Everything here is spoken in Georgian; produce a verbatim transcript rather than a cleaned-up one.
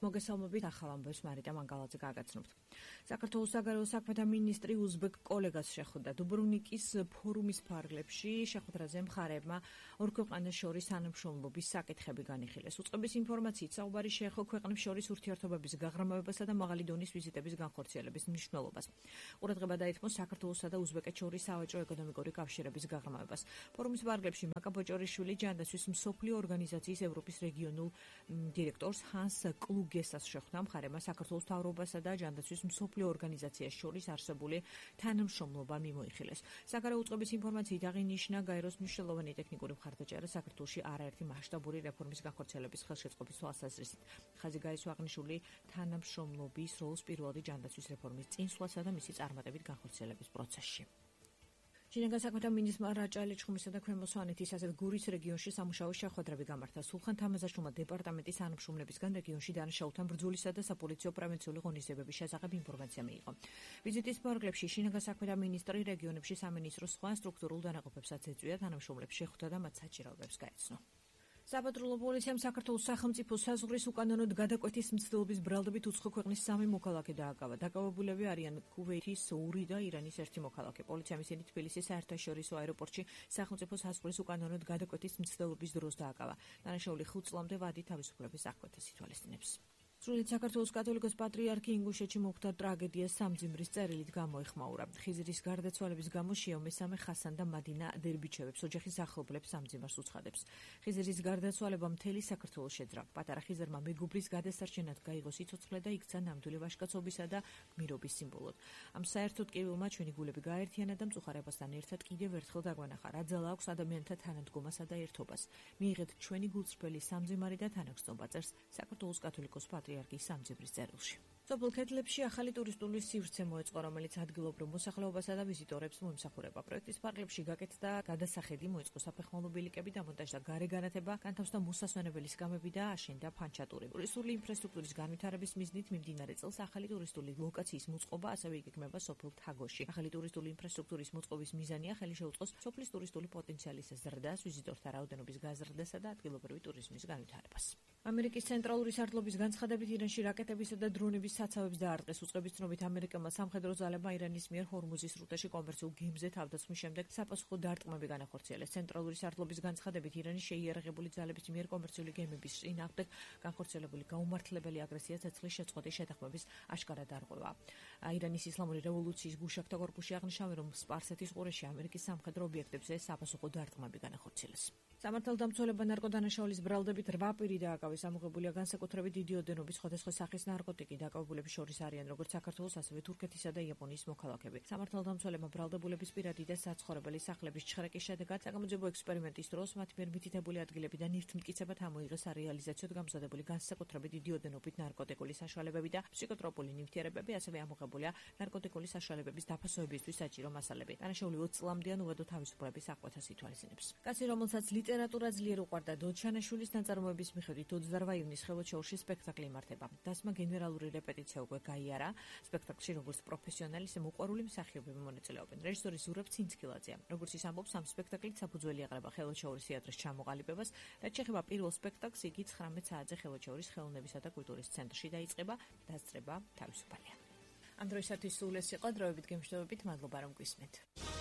მოგესალმებით, ახალ ამბებს მარიტა მანგალაძე გაგაცნობთ. საქართველოს საგარეო საქმეთა მინისტრი უზბეკ კოლეგას შეხვდა დუბრუნიკის ფორუმის ფარგლებში. შეხვედრაზე მხარეებმა ორ ქვეყანას შორის თანამშრომლობის საკითხები განიხილეს. უწყების ინფორმაციით საუბარი შეეხო ქვეყნებს შორის ურთიერთობების გაღრმავებასა და მაღალი დონის ვიზიტების განხორციელების მნიშვნელობას. ყურადღება დაეთმოს საქართველოსა და უზბეკეთს შორის სავაჭრო ეკონომიკური კავშირების გაღრმავებას. ფორუმის ფარგლებში მაკა ბოჭორიშვილი ჯანდაცვის მსოფლიო ორგანიზაციის ევროპის რეგიონულ დირექტორს ჰანს კლუგესას შეხვდა. მხარეებმა საქართველოს მთავრობასა და ჯანდაცვის მსოფლიო ორგანიზაციას შორის არსებული თანამშრომლობა მიმოიხილეს. საგარეო უწყების ინფორმაციით აღინიშნა გაეროს მნიშვნელოვანი ტექნიკური მხარდაჭერა საქართველოში არაერთი მასშტაბური რეფორმის განხორციელების ხელშეწყობის თვალსაზრისით. ხაზი გაისვა აღნიშნული თანამშრომლობის როლს პირველადი ჯანდაცვის რეფორმის წინსვლასა და მისი წარმატებით განხორციელების პროცესში. შინაგან საქმეთა მინისტრმა რაჭა ლეჩხუმისა და ქვემო სვანეთის ასეთ გურის რეგიონში სამუშაო შეხვედრები გამართა. სულხან თამაზაშვილმა დეპარტამენტის თანამშრომლებისგან რეგიონში დანაშაულთან ბრძოლისა და საპოლიციო პრევენციული ღონისძიებების შესახებ ინფორმაცია მიიღო. ვიზიტის ფარგლებში შინაგან საქმეთა მინისტრი რეგიონებში სამინისტროს სხვა სტრუქტურულ დანაყოფებსაც ეწვია, თანამშრომლებს შეხვდა და მათ საჭიროებებს გაეცნო. საპატრულო პოლიციამ საქართველოს სახელმწიფო საზღვრის უკანონოდ გადაკვეთის მცდელობის ბრალდებით უცხო ქვეყნის სამი მოქალაქე დააკავა. დაკავებულები არიან ქუვეითის ორი და ირანის ერთი მოქალაქე. პოლიციამ ისინი თბილისის საერთაშორისო აეროპორტში სახელმწიფო საზღვრის უკანონოდ გადაკვეთის მცდელობის დროს დააკავა. დანაშაული ხუთ წლამდე ვადით თავისუფლების აღკვეთას ითვალისწინებს. სრულიად საქართველოს კათოლიკოს პატრიარქი ინგუშეთში მომხდარ ტრაგედიას სამძიმრის წერილით გამოეხმაურა. ხიზრის გარდაცვალების გამო შეო მესამე ხასან და მადინა დერბიჩევებს ოჯახის ახლობლებს სამძიმარს უცხადებს. ხიზრის გარდაცვალება მთელი საქართველოს შეძრა. პატარა ხიზერმა მეგობრის გადასარჩენად გაიღო სიცოცხლე და იქცა ნამდვილი ვაჟკაცობისა და გმირობის სიმბოლოდ. ამ საერთოდ კივილმა ჩვენი გულები გააერთიანა და მწუხარებასთან ერთად კიდევ ერთხელ დაგვანახა, რა ძალა აქვს ადამიანთა თანადგომასა და ერთობას. მიიღეთ ჩვენი გულწრფელი სამძიმარი და თანაგრძნობა, წერს საქართველოს კათოლიკოს პატრიარქი პატრიარქის სამძიმრის წერილში. სოფელ ქეთლებში ახალი ტურისტული სივრცე მოეწყო, რომელიც ადგილობრივ მოსახლეობასა და ვიზიტორებს მოემსახურება. პროექტის ფარგლებში გაკეთდა გადასახედი, მოეწყო საფეხმავლო ბილიკები, დამონტაჟდა გარე განათება, განთავსდა მოსასვენებელი სკამები და აშენდა ფანჩატური. ტურისტული ინფრასტრუქტურის განვითარების მიზნით მიმდინარე წელს ახალი ტურისტული ლოკაციის მოწყობა ასევე იგეგმება სოფელ თაგოში. ახალი ტურისტული ინფრასტრუქტურის მოწყობის მიზანია ხელი შეუწყოს სოფლის ტურისტული პოტენციალის ზრდას, ვიზიტორთა რაოდენობის გაზრდასა და ადგილობრივი ტურიზმის განვითარებას. ამერიკის ცენტრალური სარდლობის განცხადებით ირანში რაკეტებისა და დრონების საცავებს დაარტყეს. უწყების ცნობით ამერიკელმა სამხედრო ძალებმა ირანის მიერ ჰორმუზის სრუტეში კომერციულ გემზე თავდასხმის შემდეგ საპასუხო დარტყმები განახორციელეს. ცენტრალური სარდლობის განცხადებით ირანის შეიარაღებული ძალების მიერ კომერციული გემების წინააღმდეგ განხორციელებული გაუმართლებელი აგრესია ცეცხლის შეწყვეტის შეთანხმების აშკარა დარღვევა. ირანის ისლამური რევოლუციის გუშაქთა კორპუსი აღნიშნა, რომ სპარსეთის ყურეში ამერიკის სამხედრო ობიექტებზე საპასუხო დარტყმები განახორციელეს. სამართალდამცველებმა ნარკოდანაშაულის ბრალდებით რვა პირი დააკავეს. ამოღებულია განსაკუთრებით დიდი ოდენობის სხვადასხვა სახის ნარკოტიკი. დაკავებულების შორის არიან როგორც საქართველოს, ასევე თურქეთისა და იაპონიის მოქალაქეები. სამართალდამცველებმა ბრალდებულების პირადი და საცხოვრებელი სახლების ჩხრეკის შედეგად საგამოძიებო ექსპერიმენტის დროს მათ მიერ მითითებული ადგილებიდან ნივთმტკიცებად ამოიღეს სარეალიზაციოდ გამზადებული განსაკუთრებით დიდი ოდენობით ნარკოტიკული საშუალებები და ფსიქოტროპული ნივთიერებები, ასევე ამოღებულია ნარკოტიკული საშუალებების დაფასოებისთვის საჭირო მასალები. დანაშაული ოცი წლამდე უვადო თავისუფლების აღკვეთას ითვალისწინებს. კაცი, რომელსაც ლიტერატურა ძლიერ უყვარდა, დოდჩანაშვილის ნაწარმოების მიხედვით ოცდაოთხ ივნის ხელოჩაურში სპექტაკლი იმართება. დასმა გენერალური რეპეტიცია უკვე გაიარა. სპექტაკლში როგორც პროფესიონალი, ისე მოყვარული მსახიობები მონაწილეობენ. რეჟისორი ზურაბ ცინცკილაძეა. როგორც ის ამბობს, ამ სპექტაკლით საფუძველი ეყრება ხელოჩაურის თეატრის ჩამოყალიბებას. რაც შეეხება პირველ სპექტაკლს, იგი ცხრამეტ საათზე ხელოჩაურის ხელოვნებისა და კულტურის ცენტრში დაიწყება. დასწრება თავისუფალია. ამ დროისათვის სულ ეს იყო დროებით გემშვიდობებით, მადლობა რომ გვისმენთ.